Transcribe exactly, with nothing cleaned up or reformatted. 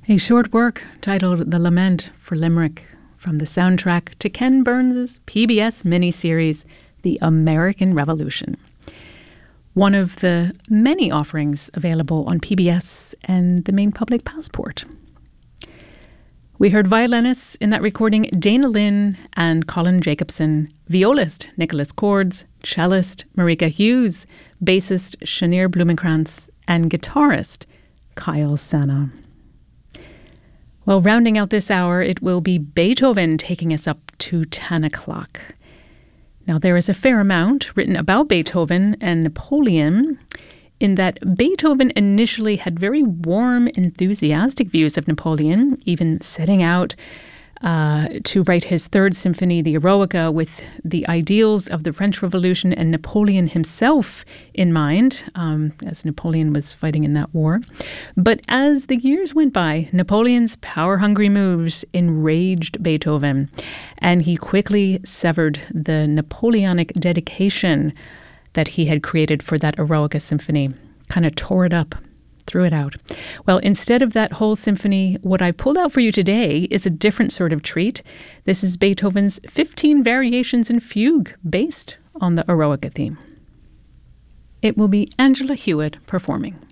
A short work titled The Lament for Limerick from the soundtrack to Ken Burns' P B S miniseries, The American Revolution. One of the many offerings available on P B S and the Main Public Passport. We heard violinists in that recording Dana Lynn and Colin Jacobson, violist Nicholas Cords, cellist Marika Hughes, bassist Shanier Blumenkrantz, and guitarist Kyle Sana. Well, rounding out this hour, it will be Beethoven taking us up to ten o'clock. Now, there is a fair amount written about Beethoven and Napoleon, in that Beethoven initially had very warm, enthusiastic views of Napoleon, even setting out uh, to write his third symphony, the Eroica, with the ideals of the French Revolution and Napoleon himself in mind, um, as Napoleon was fighting in that war. But as the years went by, Napoleon's power-hungry moves enraged Beethoven, and he quickly severed the Napoleonic dedication that he had created for that Eroica symphony, kind of tore it up, threw it out. Well, instead of that whole symphony, what I pulled out for you today is a different sort of treat. This is Beethoven's fifteen Variations in Fugue, based on the Eroica theme. It will be Angela Hewitt performing.